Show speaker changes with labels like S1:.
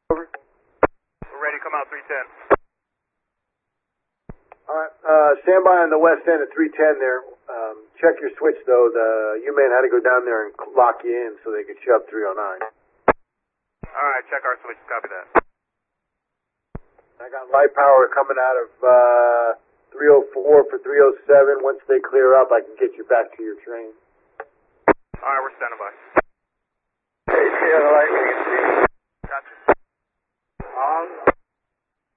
S1: Over.
S2: We're ready to come out 310.
S1: Alright, stand by on the west end at 310 there. Check your switch though. The U-Man had to go down there and lock you in so they could shove 309.
S2: Alright, check our switch. Copy that.
S1: I got light power coming out of 304 for 307. Once they clear up, I can get you back to your train.
S2: Alright, we're standing by.
S1: Hey, see you on the light when you can see.
S2: Gotcha.